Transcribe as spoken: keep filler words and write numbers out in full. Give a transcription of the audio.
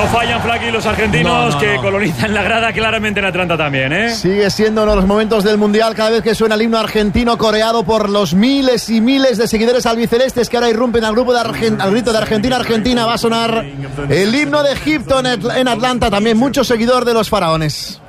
No fallan, Flaky, los argentinos no, no, que no. colonizan la grada claramente en Atlanta también, ¿eh? Sigue siendo uno de los momentos del Mundial cada vez que suena el himno argentino coreado por los miles y miles de seguidores albicelestes que ahora irrumpen al grupo de Argent- al grito de Argentina, Argentina. Va a sonar el himno de Egipto en, Atl- en Atlanta, también mucho seguidor de los faraones.